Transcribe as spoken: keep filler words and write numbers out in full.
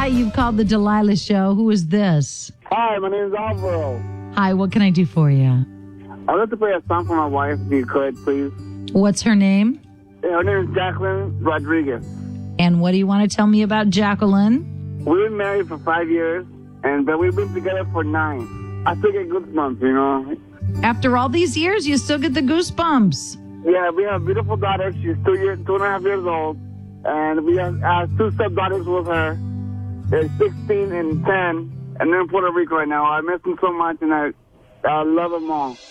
you've called the Delilah Show. Who is this? Hi, my name is Alvaro. Hi, what can I do for you? I'd like to play a song for my wife, if you could, please. What's her name? Her name is Jacqueline Rodriguez. And what do you want to tell me about Jacqueline? We've been married for five years, and but we've been together for nine. I still get goosebumps, you know. After all these years, you still get the goosebumps. Yeah, we have a beautiful daughter. She's two years, two and a half years old, and we have uh, two stepdaughters with her. They're sixteen and ten, and they're in Puerto Rico right now. I miss them so much, and I, I love them all.